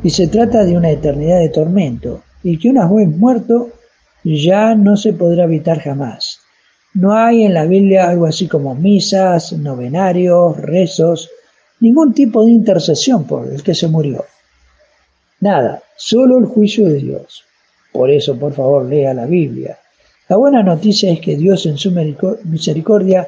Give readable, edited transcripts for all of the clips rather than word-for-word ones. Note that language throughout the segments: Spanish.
y se trata de una eternidad de tormento, y que una vez muerto ya no se podrá evitar jamás. No hay en la Biblia algo así como misas, novenarios, rezos, ningún tipo de intercesión por el que se murió. Nada, solo el juicio de Dios. Por eso, por favor, lea la Biblia. La buena noticia es que Dios en su misericordia,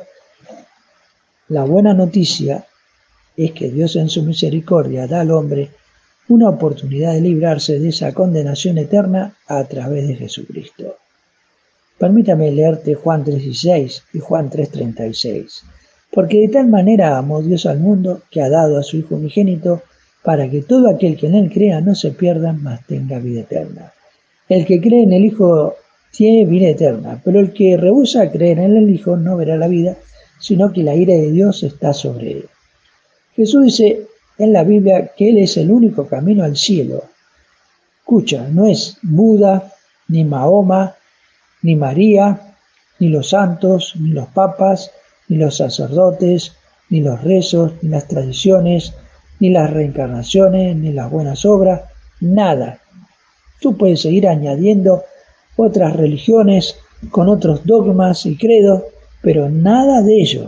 da al hombre una oportunidad de librarse de esa condenación eterna a través de Jesucristo. Permítame leerte Juan 3:16 y Juan 3:36. Porque de tal manera amó Dios al mundo que ha dado a su Hijo unigénito para que todo aquel que en él crea no se pierda, mas tenga vida eterna. El que cree en el Hijo tiene vida eterna, pero el que rehúsa creer en el Hijo no verá la vida, sino que la ira de Dios está sobre él. Jesús dice en la Biblia que Él es el único camino al cielo. Escucha, no es Buda, ni Mahoma, ni María, ni los santos, ni los papas, ni los sacerdotes, ni los rezos, ni las tradiciones, ni las reencarnaciones, ni las buenas obras, nada. Tú puedes seguir añadiendo otras religiones con otros dogmas y credos, pero nada de ello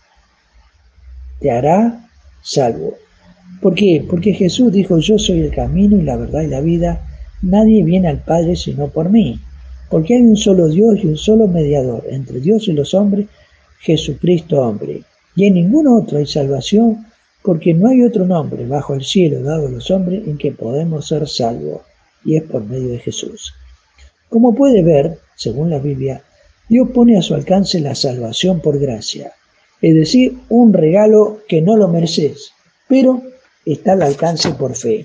te hará salvo. ¿Por qué? Porque Jesús dijo: yo soy el camino y la verdad y la vida, nadie viene al Padre sino por mí. Porque hay un solo Dios y un solo mediador entre Dios y los hombres, Jesucristo hombre. Y en ningún otro hay salvación, porque no hay otro nombre bajo el cielo dado a los hombres en que podemos ser salvos, y es por medio de Jesús. Como puede ver, según la Biblia, Dios pone a su alcance la salvación por gracia, es decir, un regalo que no lo mereces, pero está al alcance por fe.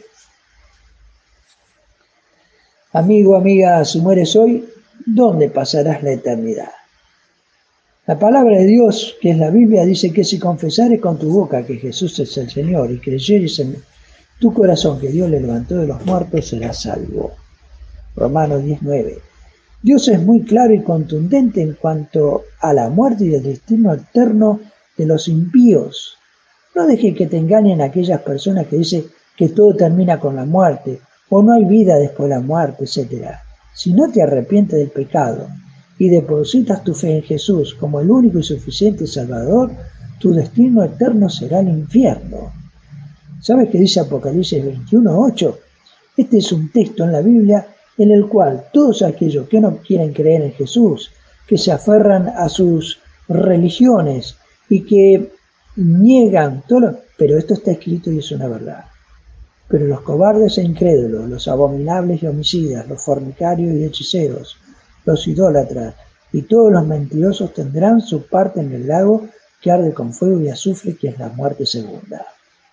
Amigo, amiga, si mueres hoy, ¿dónde pasarás la eternidad? La palabra de Dios, que es la Biblia, dice que si confesares con tu boca que Jesús es el Señor y creyeres en tu corazón que Dios le levantó de los muertos, serás salvo. Romanos 10:9. Dios es muy claro y contundente en cuanto a la muerte y el destino eterno de los impíos. No dejes que te engañen aquellas personas que dicen que todo termina con la muerte, o no hay vida después de la muerte, etc. Si no te arrepientes del pecado y depositas tu fe en Jesús como el único y suficiente Salvador, tu destino eterno será el infierno. ¿Sabes qué dice Apocalipsis 21:8? Este es un texto en la Biblia en el cual todos aquellos que no quieren creer en Jesús, que se aferran a sus religiones y que niegan todo, pero esto está escrito y es una verdad. Pero los cobardes e incrédulos, los abominables y homicidas, los fornicarios y hechiceros, los idólatras y todos los mentirosos tendrán su parte en el lago que arde con fuego y azufre, que es la muerte segunda.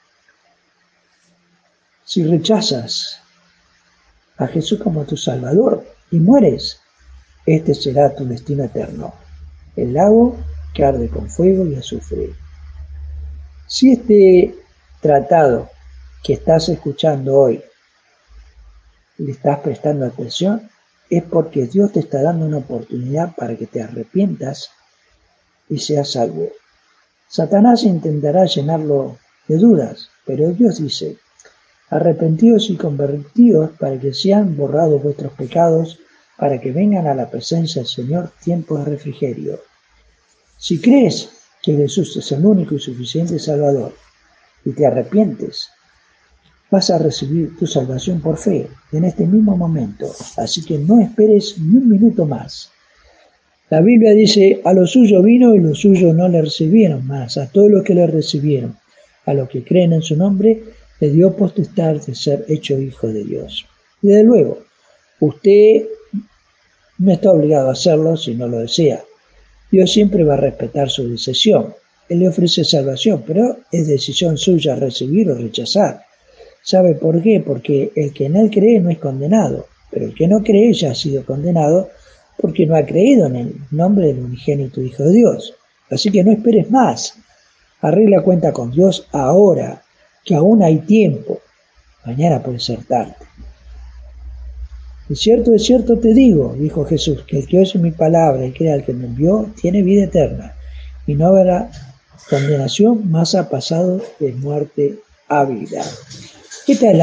Si rechazas a Jesús como tu Salvador y mueres, este será tu destino eterno, el lago que arde con fuego y azufre. Si este tratado que estás escuchando hoy le estás prestando atención, es porque Dios te está dando una oportunidad para que te arrepientas y seas salvo. Satanás intentará llenarlo de dudas, pero Dios dice: arrepentidos y convertidos para que sean borrados vuestros pecados, para que vengan a la presencia del Señor tiempos de refrigerio. Si crees que Jesús es el único y suficiente Salvador y te arrepientes, vas a recibir tu salvación por fe en este mismo momento. Así que no esperes ni un minuto más. La Biblia dice: a los suyos vino y los suyos no le recibieron, más a todos los que le recibieron, a los que creen en su nombre, le dio potestad de ser hecho hijo de Dios. Y desde luego, usted no está obligado a hacerlo si no lo desea. Dios siempre va a respetar su decisión. Él le ofrece salvación, pero es decisión suya recibir o rechazar. ¿Sabe por qué? Porque el que en él cree no es condenado, pero el que no cree ya ha sido condenado porque no ha creído en el nombre del unigénito Hijo de Dios. Así que no esperes más. Arregla cuenta con Dios ahora, que aún hay tiempo. Mañana puede ser tarde. De cierto te digo, dijo Jesús, que el que oye mi palabra y crea al que me envió, tiene vida eterna, y no habrá condenación, mas ha pasado de muerte a vida. Esta es la